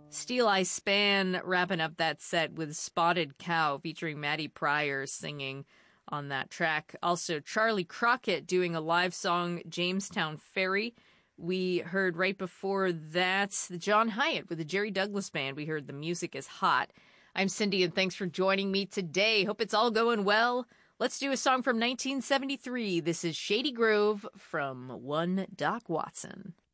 Steel Eye Span wrapping up that set with Spotted Cow featuring Maddie Pryor singing on that track. Also, Charlie Crockett doing a live song, Jamestown Ferry. We heard right before that the John Hyatt with the Jerry Douglas Band. We heard The Music is Hot. I'm Cindy, and thanks for joining me today. Hope it's all going well. Let's do a song from 1973. This is Shady Grove from one Doc Watson.